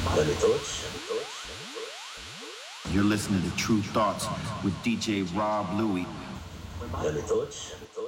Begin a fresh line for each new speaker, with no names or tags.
Let me touch.
You're listening to True Thoughts with DJ Rob Louie.
Let me touch.